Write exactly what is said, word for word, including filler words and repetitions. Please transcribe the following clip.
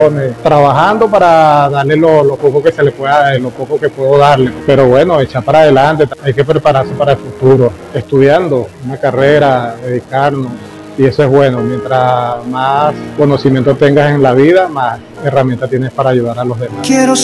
trabajando para darle lo, lo poco que se le pueda, lo poco que puedo darle, pero bueno, echar para adelante, hay que prepararse para el futuro, estudiando una carrera, dedicarnos, y eso es bueno. Mientras más conocimiento tengas en la vida, más herramientas tienes para ayudar a los demás. Quiero